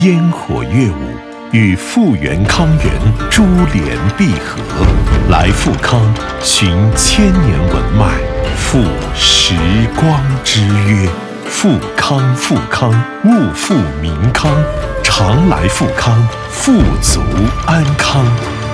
烟火乐舞与复原康源珠联璧合，来复康寻千年文脉，赴时光之约。复康复康，物复民康，常来复康，富足安康。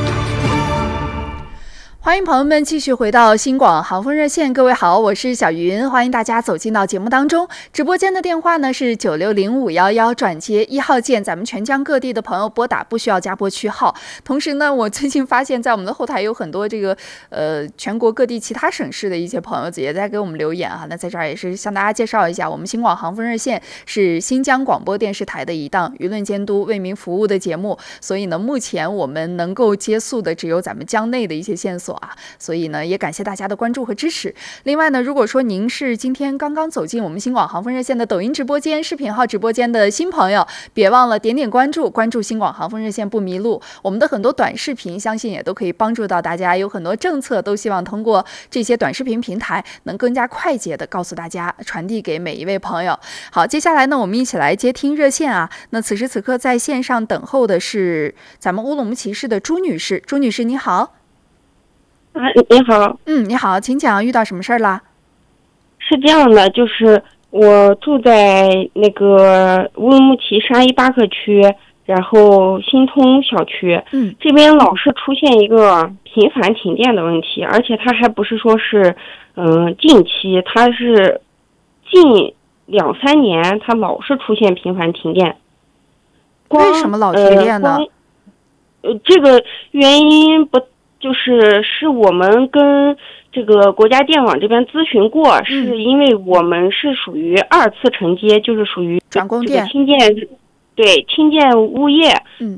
欢迎朋友们继续回到新广航风热线，各位好，我是小云，欢迎大家走进到节目当中。直播间的电话呢是960511，转接1号键，咱们全疆各地的朋友拨打不需要加拨区号。同时呢，我最近发现在我们的后台有很多这个全国各地其他省市的一些朋友也在给我们留言啊。那在这儿也是向大家介绍一下，我们新广航风热线是新疆广播电视台的一档舆论监督为民服务的节目，所以呢，目前我们能够接溯的只有咱们疆内的一些线索。所以呢，也感谢大家的关注和支持。另外呢，如果说您是今天刚刚走进我们新广航风热线的抖音直播间、视频号直播间的新朋友，别忘了点点关注，关注新广航风热线不迷路。我们的很多短视频，相信也都可以帮助到大家。有很多政策都希望通过这些短视频平台，能更加快捷的告诉大家，传递给每一位朋友。好，接下来呢，我们一起来接听热线啊。那此时此刻在线上等候的是咱们乌鲁木齐市的朱女士。朱女士，你好。 你好。 你好，请讲，遇到什么事儿啦？ 是这样的，就是我住在那个乌鲁木齐沙依巴克区，然后新通小区，这边老是出现一个频繁停电的问题，而且它还不是说是近期，它是近2-3年，它老是出现频繁停电。 为什么老停电呢？ 这个原因不。是我们跟这个国家电网这边咨询过，是因为我们是属于2次承接，就是属于转供电， 听建物业，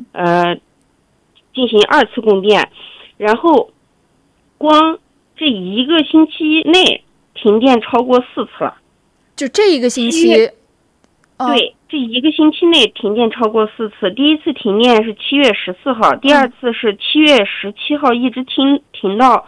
进行2次供电，然后光这1个星期内停电超过4次了， 就这一个星期， 对。这1个星期内停电超过4次，第一次停电是7月14号，第二次是7月17号，一直停到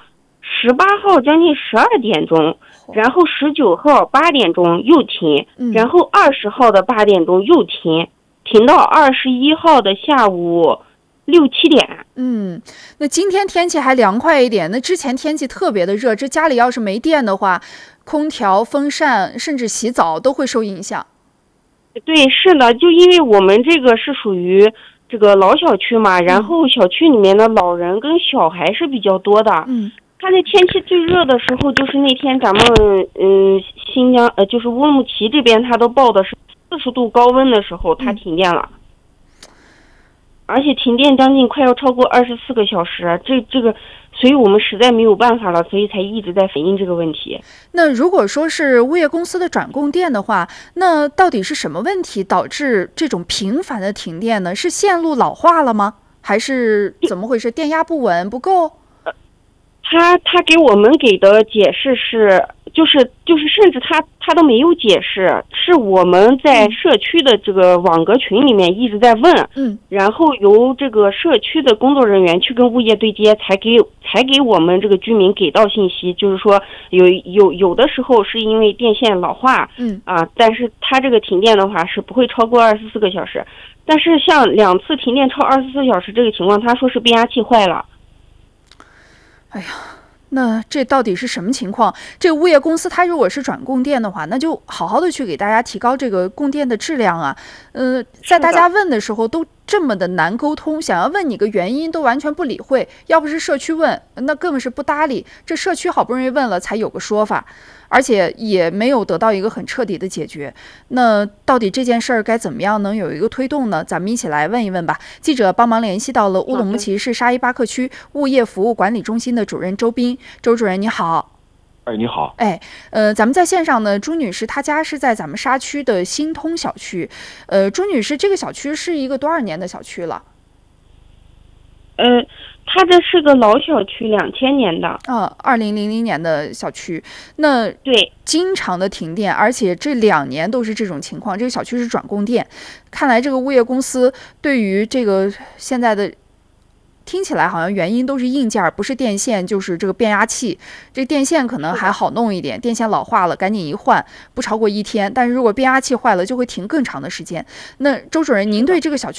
18号将近12点钟，然后19号8点钟又停，然后20号的8点钟又停到21号的下午6-7点。 那今天天气还凉快一点，那之前天气特别的热，这家里要是没电的话，空调、风扇甚至洗澡都会受影响。 对，是的，就因为我们这个是属于这个老小区嘛，然后小区里面的老人跟小孩是比较多的。它在天气最热的时候，就是那天咱们新疆就是乌鲁木齐这边，它都报的是40度高温的时候，它停电了，而且停电将近快要超过24个小时，这个。所以我们实在没有办法了，所以才一直在反映这个问题。 那如果说是物业公司的转供电的话，那到底是什么问题导致这种频繁的停电呢？是线路老化了吗？还是怎么回事？电压不稳不够？ 他给我们给的解释是，就是甚至他都没有解释，是我们在社区的这个网格群里面一直在问，然后由这个社区的工作人员去跟物业对接，才给我们这个居民给到信息，就是说有的时候是因为电线老化，但是它这个停电的话是不会超过24个小时，但是像2次停电超24小时这个情况，他说是变压器坏了。 哎呀，那这到底是什么情况？这个物业公司它如果是转供电的话，那就好好的去给大家提高这个供电的质量啊。在大家问的时候都这么的难沟通，想要问你个原因都完全不理会，要不是社区问，那更是不搭理。这社区好不容易问了才有个说法，而且也没有得到一个很彻底的解决。那到底这件事儿该怎么样能有一个推动呢？咱们一起来问一问吧。记者帮忙联系到了乌鲁木齐市沙依巴克区物业服务管理中心的主任周斌。周主任你好。 你好。 咱们在线上呢，朱女士她家是在咱们沙区的新通小区。朱女士，这个小区是一个多少年的小区了？ 它这是个老小区，2000年的。 2000年的小区。那对， 经常的停电，而且这2年都是这种情况。这个小区是转供电，看来这个物业公司对于这个现在的听起来好像原因都是硬件，不是电线就是这个变压器。这电线可能还好弄一点，电线老化了赶紧一换，不超过1天。但是如果变压器坏了，就会停更长的时间。那周主任，您对这个小区